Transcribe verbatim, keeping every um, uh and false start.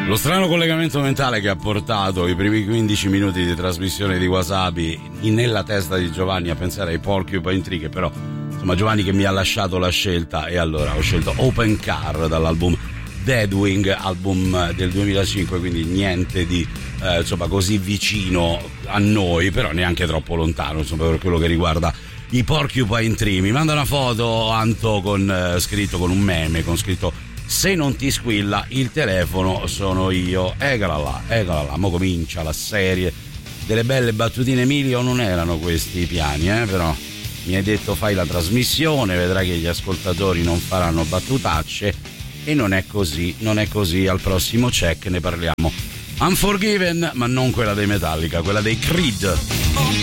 Lo strano collegamento mentale che ha portato i primi quindici minuti di trasmissione di Wasabi nella testa di Giovanni a pensare ai Porcupine Tree, che però insomma Giovanni che mi ha lasciato la scelta e allora ho scelto Open Car dall'album Deadwing, album del duemilacinque, quindi niente di eh, insomma così vicino a noi, però neanche troppo lontano insomma per quello che riguarda i Porcupine Tree. Mi manda una foto Anto con eh, scritto con un meme con scritto: se non ti squilla il telefono sono io. Eccola là, eccola là, mo comincia la serie delle belle battutine. Emilio, non erano questi i piani, eh, però mi hai detto fai la trasmissione, vedrai che gli ascoltatori non faranno battutacce, e non è così, non è così. Al prossimo check ne parliamo. Unforgiven, ma non quella dei Metallica, quella dei Creed.